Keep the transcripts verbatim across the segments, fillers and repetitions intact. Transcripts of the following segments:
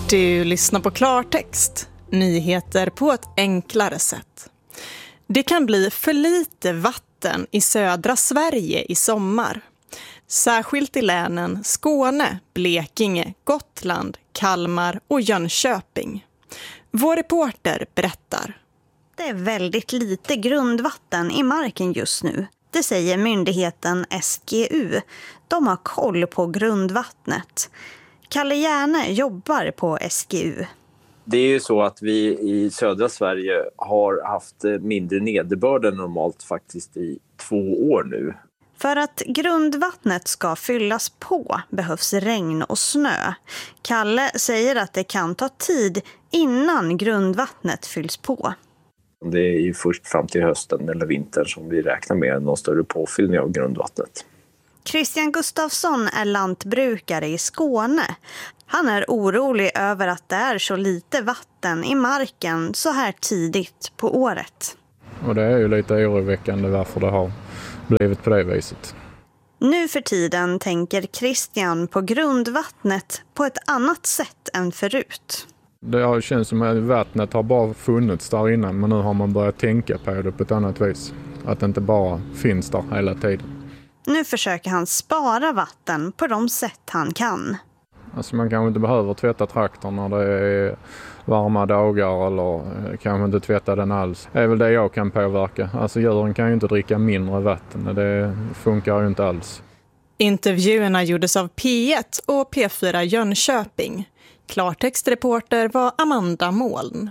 Du lyssnar på Klartext, nyheter på ett enklare sätt. Det kan bli för lite vatten i södra Sverige i sommar. Särskilt i länen Skåne, Blekinge, Gotland, Kalmar och Jönköping. Vår reporter berättar. Det är väldigt lite grundvatten i marken just nu. Det säger myndigheten S G U. De har koll på grundvattnet. Kalle Järne jobbar på S G U. Det är ju så att vi i södra Sverige har haft mindre nederbörd än normalt faktiskt i två år nu. För att grundvattnet ska fyllas på behövs regn och snö. Kalle säger att det kan ta tid innan grundvattnet fylls på. Det är ju först fram till hösten eller vintern som vi räknar med någon större påfyllning av grundvattnet. Christian Gustafsson är lantbrukare i Skåne. Han är orolig över att det är så lite vatten i marken så här tidigt på året. Och det är ju lite oroväckande varför det har blivit på det viset. Nu för tiden tänker Christian på grundvattnet på ett annat sätt än förut. Det känns som att vattnet har bara funnits där innan, men nu har man börjat tänka på det på ett annat vis. Att det inte bara finns där hela tiden. Nu försöker han spara vatten på de sätt han kan. Alltså man kanske inte behöver tvätta traktorn när det är varma dagar eller kanske inte tvätta den alls. Det är väl det jag kan påverka. Alltså djuren kan ju inte dricka mindre vatten. Det funkar ju inte alls. Intervjuerna gjordes av P ett och P fyra Jönköping. Klartextreporter var Amanda Moln.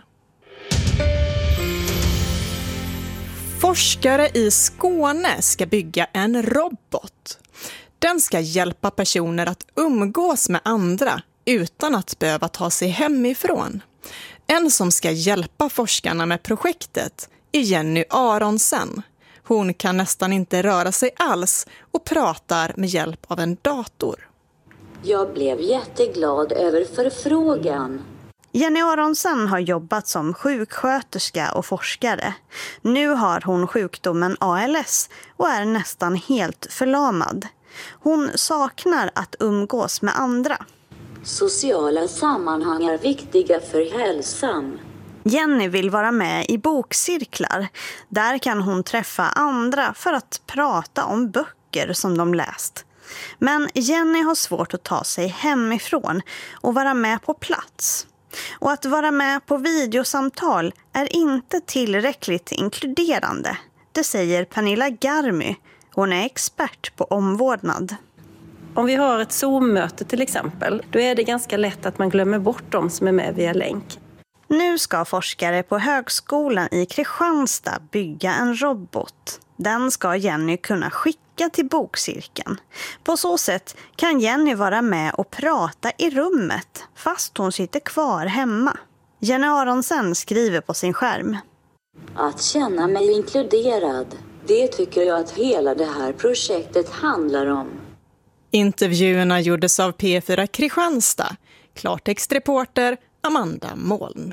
Forskare i Skåne ska bygga en robot. Den ska hjälpa personer att umgås med andra utan att behöva ta sig hemifrån. En som ska hjälpa forskarna med projektet är Jenny Aronsen. Hon kan nästan inte röra sig alls och pratar med hjälp av en dator. Jag blev jätteglad över förfrågan. Jenny Aronsen har jobbat som sjuksköterska och forskare. Nu har hon sjukdomen A L S och är nästan helt förlamad. Hon saknar att umgås med andra. Sociala sammanhang är viktiga för hälsan. Jenny vill vara med i bokcirklar. Där kan hon träffa andra för att prata om böcker som de läst. Men Jenny har svårt att ta sig hemifrån och vara med på plats. Och att vara med på videosamtal är inte tillräckligt inkluderande. Det säger Pernilla Garmy. Hon är expert på omvårdnad. Om vi har ett Zoom-möte till exempel, då är det ganska lätt att man glömmer bort de som är med via länk. Nu ska forskare på högskolan i Kristianstad bygga en robot. Den ska Jenny kunna skicka till bokcirkeln. På så sätt kan Jenny vara med och prata i rummet fast hon sitter kvar hemma. Jenny Aronsen skriver på sin skärm. Att känna mig inkluderad, det tycker jag att hela det här projektet handlar om. Intervjuerna gjordes av P fyra Kristianstad. Klartextreporter Amanda Moln.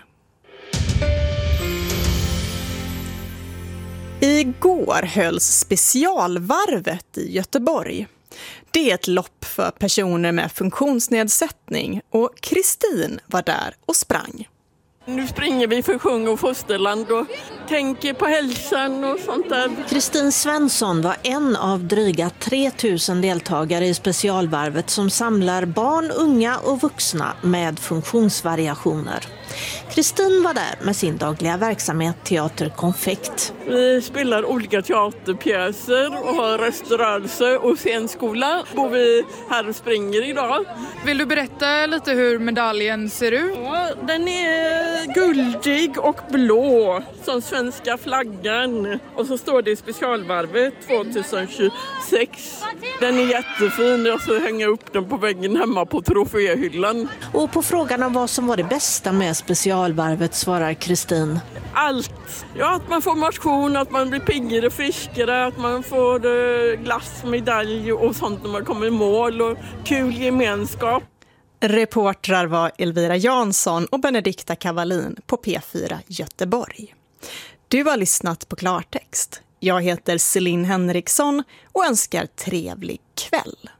Igår hölls specialvarvet i Göteborg. Det är ett lopp för personer med funktionsnedsättning och Kristin var där och sprang. Nu springer vi för sjung och fosterland och tänker på hälsan och sånt där. Kristin Svensson var en av dryga tre tusen deltagare i specialvarvet som samlar barn, unga och vuxna med funktionsvariationer. Kristin var där med sin dagliga verksamhet Teater Konfekt. Vi spelar olika teaterpjäser och har restaurang och scenskola. Bor vi här och springer idag. Vill du berätta lite hur medaljen ser ut? Ja, den är guldig och blå som svenska flaggan. Och så står det i specialvarvet tjugohundratjugosex. Den är jättefin. Jag ska hänga upp den på väggen hemma på troféhyllan. Och på frågan om vad som var det bästa med specialvarvet svarar Kristin. Allt. Ja, att man får motion, att man blir piggare och friskare, att man får uh, glass, medalj och sånt när man kommer i mål och kul gemenskap. Reportrar var Elvira Jansson och Benedikta Cavallin på P fyra Göteborg. Du har lyssnat på Klartext. Jag heter Celine Henriksson och önskar trevlig kväll.